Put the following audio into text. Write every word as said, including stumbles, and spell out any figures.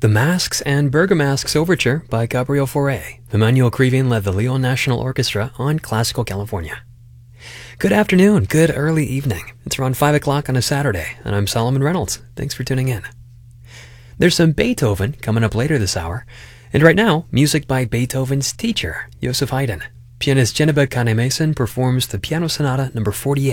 The Masks and Bergamasques Overture by Gabriel Fauré. Emmanuel Krivine led the Lyon National Orchestra on Classical California. Good afternoon, good early evening. It's around five o'clock on a Saturday, and I'm Solomon Reynolds. Thanks for tuning in. There's some Beethoven coming up later this hour, and right now, music by Beethoven's teacher, Joseph Haydn. Pianist Genevieve Kane-Mason performs the Piano Sonata number forty-eight.